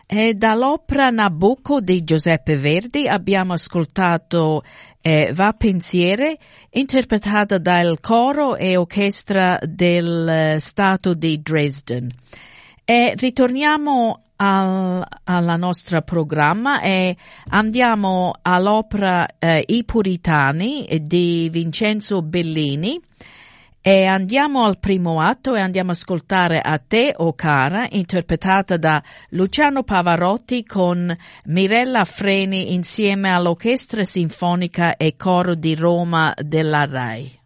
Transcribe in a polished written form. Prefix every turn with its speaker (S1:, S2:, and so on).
S1: E dall'opera Nabucco di Giuseppe Verdi abbiamo ascoltato Va Pensiere, interpretata dal coro e orchestra del Stato di Dresden. E ritorniamo alla nostra programma e andiamo all'opera I Puritani di Vincenzo Bellini. E andiamo al primo atto e andiamo ad ascoltare A te, o cara, interpretata da Luciano Pavarotti con Mirella Freni insieme all'Orchestra Sinfonica e Coro di Roma della RAI.